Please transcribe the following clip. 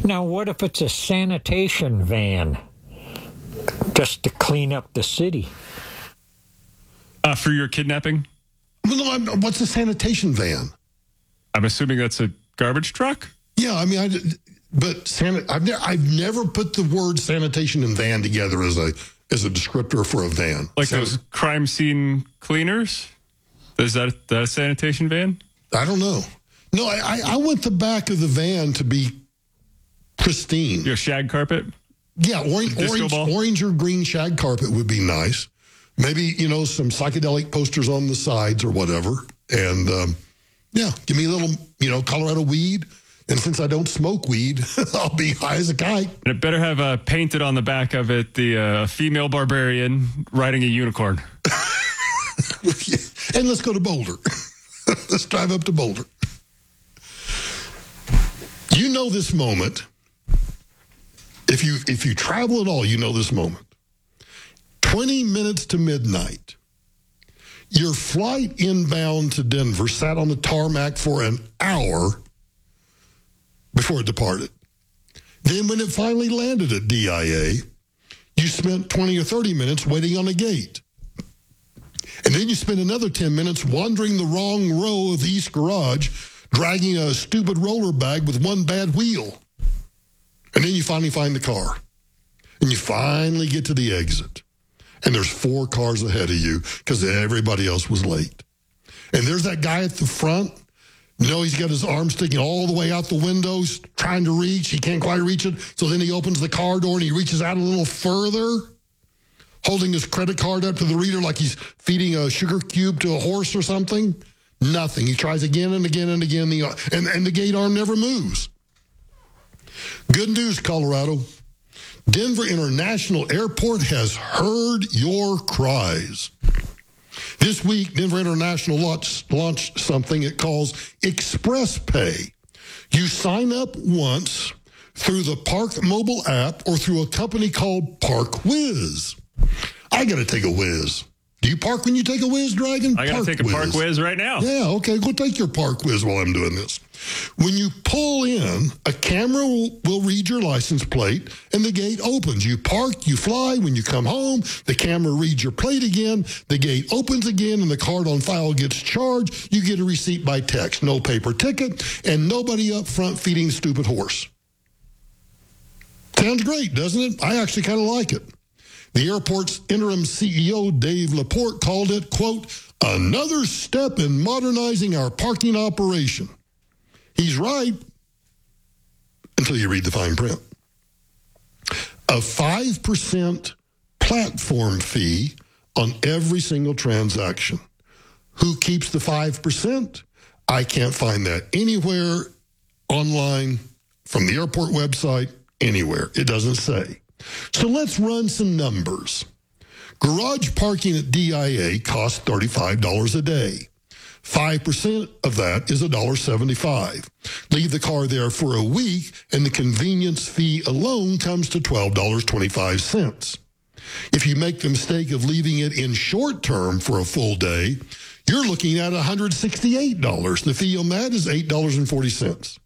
Now, what if it's a sanitation van just to clean up the city? For your kidnapping? Well, no, what's a sanitation van? I'm assuming that's a garbage truck? Yeah, I mean, I've never put the word sanitation and van together as a descriptor for a van. Like those crime scene cleaners? Is that a sanitation van? I don't know. No, I want the back of the van to be pristine. Your shag carpet? Yeah, orange or green shag carpet would be nice. Maybe, some psychedelic posters on the sides or whatever. And, give me a little, Colorado weed. And since I don't smoke weed, I'll be high as a kite. And it better have painted on the back of it the female barbarian riding a unicorn. And let's go to Boulder. Let's drive up to Boulder. You know this moment. If you travel at all, you know this moment. 20 minutes to midnight. Your flight inbound to Denver sat on the tarmac for an hour before it departed. Then when it finally landed at DIA, you spent 20 or 30 minutes waiting on a gate. And then you spent another 10 minutes wandering the wrong row of the East Garage, dragging a stupid roller bag with one bad wheel. And then you finally find the car. And you finally get to the exit. And there's 4 cars ahead of you because everybody else was late. And there's that guy at the front. He's got his arm sticking all the way out the windows, trying to reach. He can't quite reach it. So then he opens the car door and he reaches out a little further, holding his credit card up to the reader like he's feeding a sugar cube to a horse or something. Nothing. He tries again and again and again, and the gate arm never moves. Good news, Colorado. Denver International Airport has heard your cries. This week, Denver International launched something it calls Express Pay. You sign up once through the Park mobile app or through a company called ParkWiz. I got to take a whiz. Do you park when you take a whiz, Dragon? I got to take a ParkWiz right now. Yeah, okay. Go take your ParkWiz while I'm doing this. When you pull in, a camera will read your license plate, and the gate opens. You park, you fly. When you come home, the camera reads your plate again, the gate opens again, and the card on file gets charged. You get a receipt by text. No paper ticket, and nobody up front feeding the stupid horse. Sounds great, doesn't it? I actually kind of like it. The airport's interim CEO, Dave Laporte, called it, quote, another step in modernizing our parking operation. He's right until you read the fine print. A 5% platform fee on every single transaction. Who keeps the 5%? I can't find that anywhere online, from the airport website, anywhere. It doesn't say. So let's run some numbers. Garage parking at DIA costs $35 a day. 5% of that is $1.75. Leave the car there for a week, and the convenience fee alone comes to $12.25. If you make the mistake of leaving it in short term for a full day, you're looking at $168. The fee on that is $8.40.